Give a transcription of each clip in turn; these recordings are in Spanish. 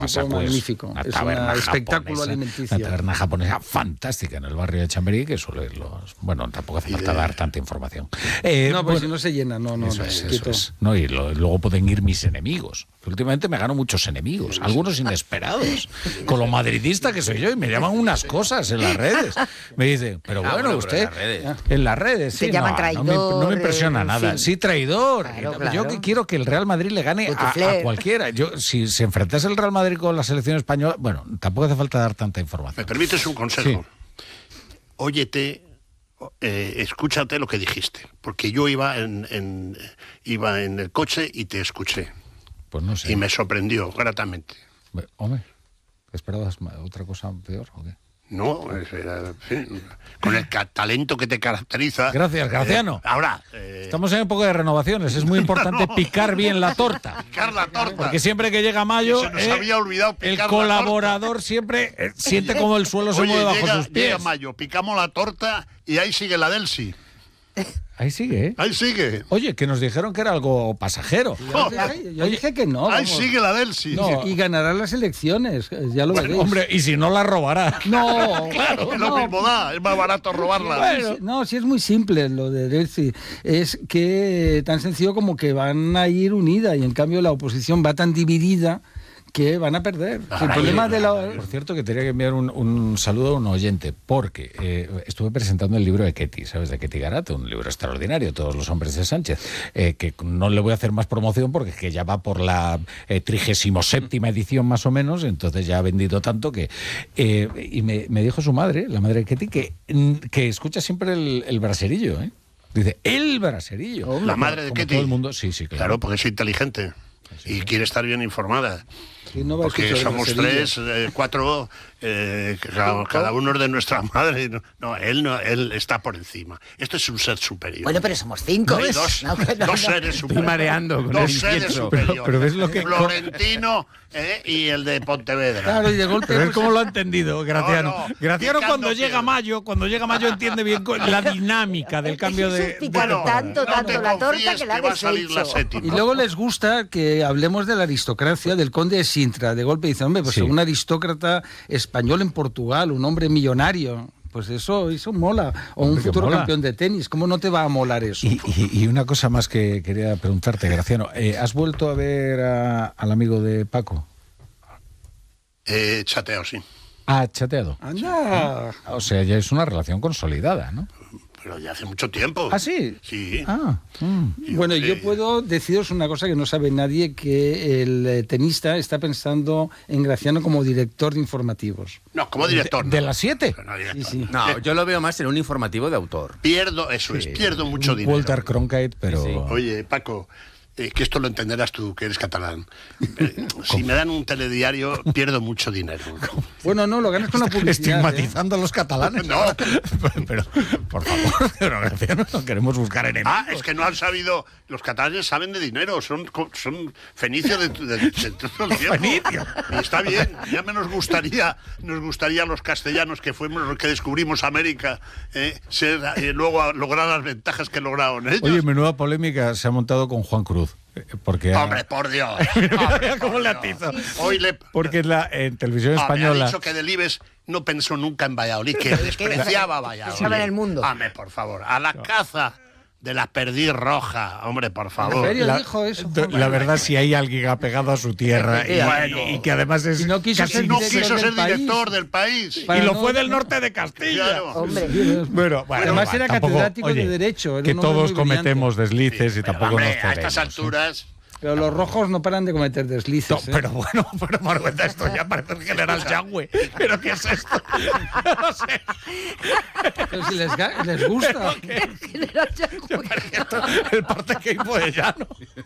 Pasa, pues, magnífico. una Es taberna un espectáculo japonesa, alimenticio. Una taberna japonesa fantástica en el barrio de Chamberí, que suele bueno, tampoco hace falta dar tanta información. No, pues si no se llena, no. Eso es. No, y luego pueden ir mis enemigos. Últimamente me gano muchos enemigos, algunos inesperados. Con lo madridista que soy yo, y me llaman unas cosas en las redes. Me dicen, pero bueno, usted en las redes sí, te llaman traidor, no me impresiona nada. fin. Sí, traidor. Claro. Yo que quiero que el Real Madrid le gane a cualquiera. Si se enfrentase el Real Madrid con la selección española, bueno, tampoco hace falta dar tanta información. ¿Me permites un consejo? Sí. Óyete, escúchate lo que dijiste, porque yo iba en el coche y te escuché. Pues no sé. Y me sorprendió gratamente. Hombre, ¿esperabas otra cosa peor o qué? No, con el talento que te caracteriza. Gracias, Graciano. Ahora... estamos en época de renovaciones, es muy importante picar bien la torta. Picar la torta. Porque siempre que llega mayo, se nos había olvidado picar el colaborador siempre siente como el suelo se mueve bajo sus pies. Llega mayo, picamos la torta y ahí sigue la Delsi. Ahí sigue, ¿eh? Ahí sigue. Oye, que nos dijeron que era algo pasajero. Yo dije que no. Ahí vamos. sigue la Delsi. No, y ganará las elecciones, ya lo veréis. Hombre, y si no la robará. No, Claro, es lo mismo da, es más barato robarla. Bueno. No, sí es muy simple lo de Delcy. Es que tan sencillo como que van a ir unida y en cambio la oposición va tan dividida que van a perder. El problema de la... Por cierto, que tenía que enviar un saludo a un oyente, porque estuve presentando el libro de Ketty, ¿sabes? De Ketty Garato, un libro extraordinario, Todos los hombres de Sánchez, que no le voy a hacer más promoción porque es que ya va por la 37ª edición más o menos, entonces ya ha vendido tanto que... y me dijo su madre, la madre de Ketty, que escucha siempre el braserillo, ¿eh? Dice, el braserillo. La madre de Como Ketty. todo el mundo, sí, claro. Claro, porque es inteligente. Sí. Y quiere estar bien informada. Porque somos tres, cuatro, cada uno es de nuestra madre. No, él está por encima. Esto es un ser superior. Bueno, pero somos 5. No, hay dos seres superiores. Estoy mareando con dos el seres incienso. superiores. Pero ves lo que... Florentino y el de Pontevedra. Claro, y de golpe... Pero es como lo ha entendido Graciano. No, Graciano picando cuando llega mayo entiende bien la dinámica del cambio de... picar tanto la torta que la ha va a salir la deshecho. séptima. Y luego les gusta que hablemos de la aristocracia, del conde de Sintra. De golpe dicen, hombre, pues Sí. un aristócrata español en Portugal, un hombre millonario. Pues eso mola. O un futuro campeón de tenis. ¿Cómo no te va a molar eso? Y una cosa más que quería preguntarte, Graciano. ¿Has vuelto a ver al amigo de Paco? Chateo, sí. Ah, chateado. ¡Anda! O sea, ya es una relación consolidada, ¿no? Pero ya hace mucho tiempo. ¿Ah, sí? Sí. Bueno, yo puedo deciros una cosa que no sabe nadie, que el tenista está pensando en Graciano como director de informativos. No, como director. ¿De las 7? No, director. Sí. No, yo lo veo más en un informativo de autor. Pierdo mucho dinero. Walter Cronkite, pero... Sí. Oye, Paco, que esto lo entenderás tú, que eres catalán. Si me dan un telediario, pierdo mucho dinero. Bueno, no, lo ganas con la publicidad. Estigmatizando a los catalanes. No. Pero, por favor, Graciano, no queremos buscar enemigos. Ah, es que no han sabido... Los catalanes saben de dinero, son fenicios de todo el tiempo. Fenicio. Y está bien, ya nos gustaría a los castellanos, que fuimos los que descubrimos América, luego lograr las ventajas que lograron ellos. Oye, menuda polémica se ha montado con Juan Cruz. Porque ¡Hombre, por Dios! Mira cómo le atiza. Porque en televisión española... ha dicho que Delibes no pensó nunca en Valladolid, que despreciaba a Valladolid. Pensaba en el mundo. Hombre, por favor, a la caza de la perdiz roja, hombre, por favor. ¿En serio dijo eso? La verdad, si hay alguien apegado a su tierra y que además es... Y no quiso casi ser director del país. Y lo fue del norte de Castilla. Claro. Hombre. Bueno, Además era tampoco, catedrático oye, de Derecho. Era que un hombre todos muy brillante. cometemos deslices y tampoco Hombre, nos a estas cedemos, alturas... Pero los rojos no paran de cometer deslices. No, ¿eh? pero bueno, Margarita, esto ya parece el general Yagüe. ¿Pero qué es esto? No sé. Pero si les gusta. El parte que de llano.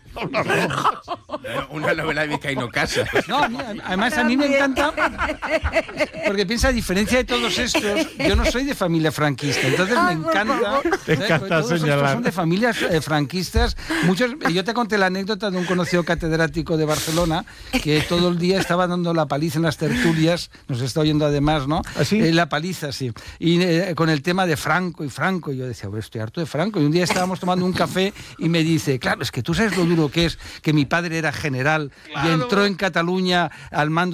Una novela de Vizcaíno Casa. No, además a mí me encanta, porque piensa, a diferencia de todos estos, yo no soy de familia franquista, entonces me encanta. Te encanta todos señalar. estos son de familias franquistas. Yo te conté la anécdota de un conocido catedrático de Barcelona que todo el día estaba dando la paliza en las tertulias, nos está oyendo además, ¿no? ¿Ah, sí? La paliza, sí. Y con el tema de Franco, y yo decía, bueno, estoy harto de Franco. Y un día estábamos tomando un café y me dice, claro, es que tú sabes lo duro que es que mi padre era general y entró en Cataluña al mando